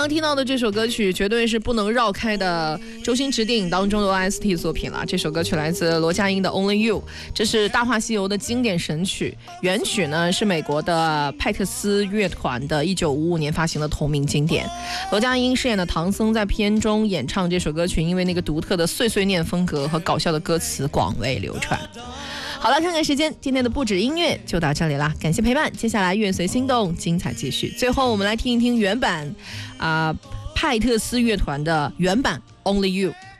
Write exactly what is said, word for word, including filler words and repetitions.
刚听到的这首歌曲绝对是不能绕开的周星驰电影当中的 O S T 作品了。这首歌曲来自罗家英的 Only You， 这是大话西游的经典神曲，原曲呢是美国的派特斯乐团的一九五五年发行的同名经典。罗家英饰演的唐僧在片中演唱这首歌曲，因为那个独特的碎碎念风格和搞笑的歌词广为流传。好了，看看时间，今天的不止音乐就到这里啦，感谢陪伴。接下来乐随心动，精彩继续。最后我们来听一听原版啊、呃、派特斯乐团的原版 Only You。